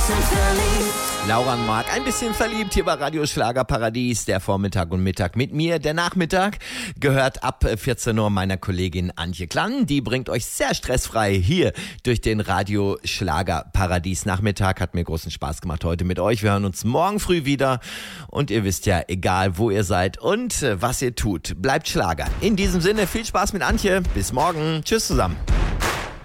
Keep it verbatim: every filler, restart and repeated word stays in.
bisschen verliebt. Laura und Marc, ein bisschen verliebt hier bei Radio Schlagerparadies, der Vormittag und Mittag mit mir. Der Nachmittag gehört ab vierzehn Uhr meiner Kollegin Antje Klann. Die bringt euch sehr stressfrei hier durch den Radio Schlagerparadies Nachmittag. Hat mir großen Spaß gemacht heute mit euch. Wir hören uns morgen früh wieder. Und ihr wisst ja, egal wo ihr seid und was ihr tut, bleibt Schlager. In diesem Sinne, viel Spaß mit Antje. Bis morgen. Tschüss zusammen.